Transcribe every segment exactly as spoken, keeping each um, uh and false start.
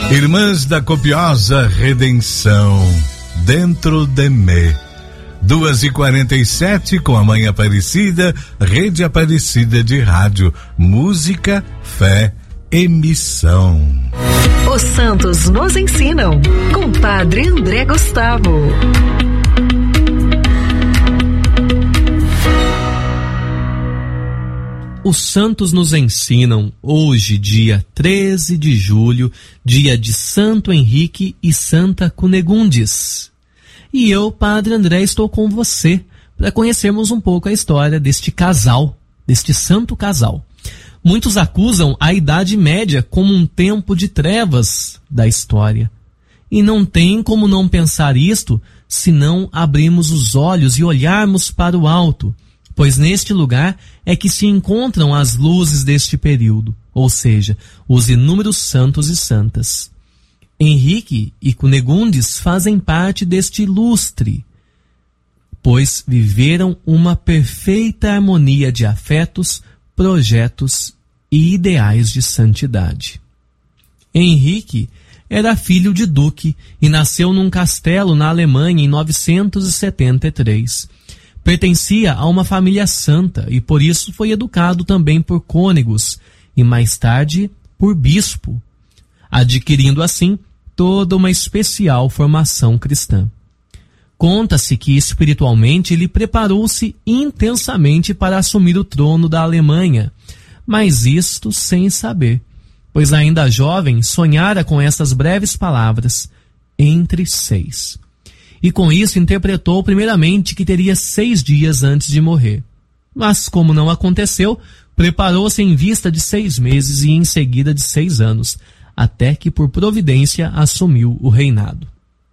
Irmãs da Copiosa Redenção, dentro de mim. Duas e quarenta e sete com a Mãe Aparecida, Rede Aparecida de Rádio, música, fé e missão. Os santos nos ensinam, com Padre André Gustavo. Os santos nos ensinam, hoje, dia treze de julho, dia de Santo Henrique e Santa Cunegundes. E eu, Padre André, estou com você para conhecermos um pouco a história deste casal, deste santo casal. Muitos acusam a Idade Média como um tempo de trevas da história. E não tem como não pensar isto se não abrirmos os olhos e olharmos para o alto, pois neste lugar é que se encontram as luzes deste período, ou seja, os inúmeros santos e santas. Henrique e Cunegundes fazem parte deste lustre, pois viveram uma perfeita harmonia de afetos, projetos e ideais de santidade. Henrique era filho de duque e nasceu num castelo na Alemanha em novecentos e setenta e três. Pertencia a uma família santa e por isso foi educado também por cônegos e mais tarde por bispo, adquirindo assim toda uma especial formação cristã. Conta-se que espiritualmente ele preparou-se intensamente para assumir o trono da Alemanha, mas isto sem saber, pois ainda jovem sonhara com essas breves palavras, entre seis. E com isso interpretou primeiramente que teria seis dias antes de morrer. Mas como não aconteceu, preparou-se em vista de seis meses e em seguida de seis anos, até que por providência assumiu o reinado.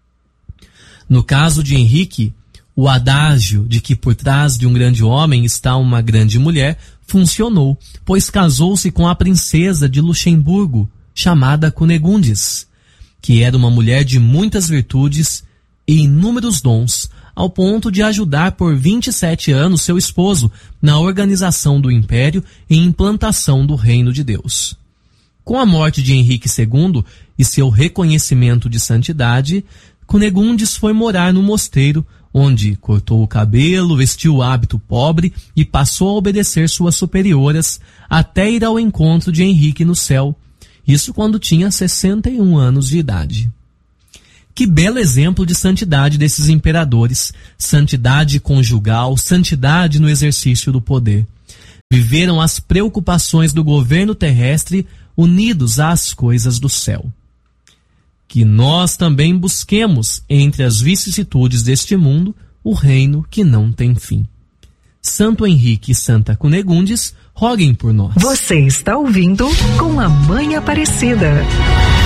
No caso de Henrique, o adágio de que por trás de um grande homem está uma grande mulher funcionou, pois casou-se com a princesa de Luxemburgo, chamada Cunegundes, que era uma mulher de muitas virtudes e inúmeros dons, ao ponto de ajudar por vinte e sete anos seu esposo na organização do império e implantação do reino de Deus. Com a morte de Henrique segundo e seu reconhecimento de santidade, Cunegundes foi morar no mosteiro, onde cortou o cabelo, vestiu o hábito pobre e passou a obedecer suas superioras até ir ao encontro de Henrique no céu, isso quando tinha sessenta e um anos de idade. Que belo exemplo de santidade desses imperadores, santidade conjugal, santidade no exercício do poder. Viveram as preocupações do governo terrestre unidos às coisas do céu. Que nós também busquemos, entre as vicissitudes deste mundo, o reino que não tem fim. Santo Henrique e Santa Cunegundes, roguem por nós. Você está ouvindo Com a Mãe Aparecida.